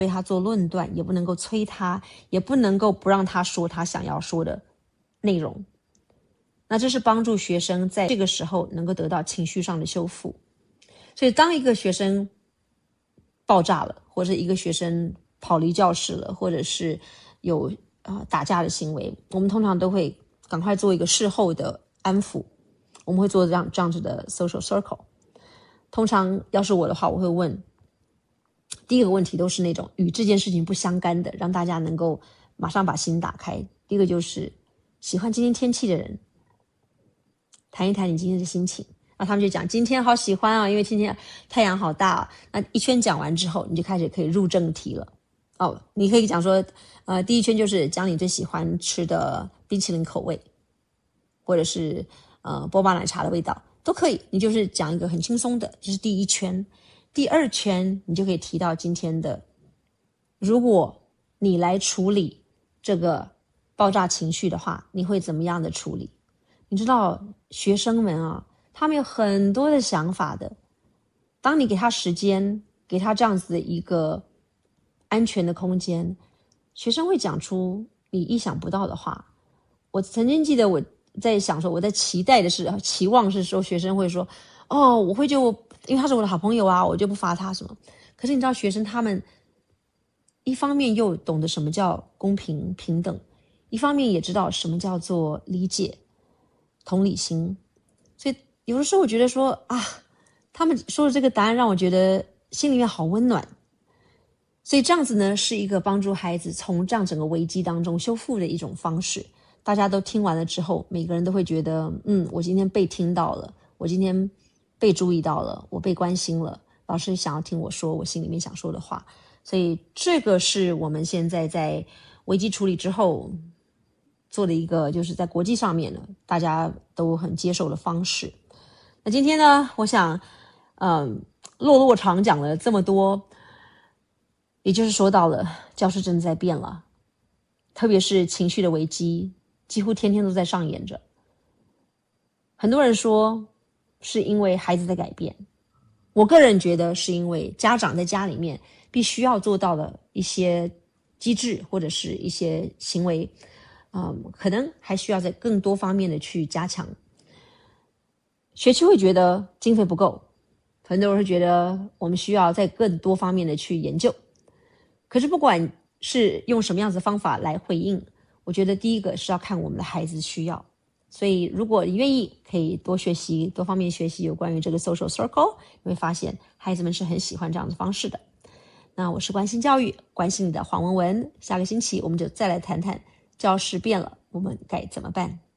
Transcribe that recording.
对他做论断，也不能够催他，也不能够不让他说他想要说的内容。那这是帮助学生在这个时候能够得到情绪上的修复。所以当一个学生爆炸了，或者一个学生跑离教室了，或者是有打架的行为，我们通常都会赶快做一个事后的安抚，我们会做这样子的 social circle。通常要是我的话，我会问第一个问题都是那种与这件事情不相干的，让大家能够马上把心打开。第一个就是喜欢今天天气的人，谈一谈你今天的心情。那他们就讲今天好喜欢啊，因为今天太阳好大啊。那一圈讲完之后，你就开始可以入正题了。你可以讲说第一圈就是讲你最喜欢吃的冰淇淋口味，或者是波霸奶茶的味道都可以，你就是讲一个很轻松的，这是第一圈。第二圈你就可以提到今天的，如果你来处理这个爆炸情绪的话，你会怎么样的处理？你知道学生们啊，他们有很多的想法的。当你给他时间，给他这样子的一个安全的空间，学生会讲出你意想不到的话。我曾经记得我在想说，我在期望是说学生会说我会因为他是我的好朋友啊，我就不罚他什么。可是你知道学生他们一方面又懂得什么叫公平平等，一方面也知道什么叫做理解同理心。所以有的时候我觉得说他们说的这个答案让我觉得心里面好温暖。所以这样子呢，是一个帮助孩子从这样整个危机当中修复的一种方式。大家都听完了之后，每个人都会觉得我今天被听到了，我今天被注意到了，我被关心了，老师想要听我说我心里面想说的话。所以这个是我们现在在危机处理之后做的一个，就是在国际上面呢大家都很接受的方式。那今天呢，我想落长讲了这么多，也就是说到了教室正在变了，特别是情绪的危机几乎天天都在上演着。很多人说是因为孩子在改变，我个人觉得是因为家长在家里面必须要做到的一些机制或者是一些行为可能还需要在更多方面的去加强。学区会觉得经费不够，很多人会觉得我们需要在更多方面的去研究。可是不管是用什么样子的方法来回应，我觉得第一个是要看我们的孩子需要。所以如果你愿意，可以多学习，多方面学习有关于这个 social circle， 你会发现孩子们是很喜欢这样的方式的。那我是关心教育，关心你的黄文文，下个星期我们就再来谈谈教室变了，我们该怎么办。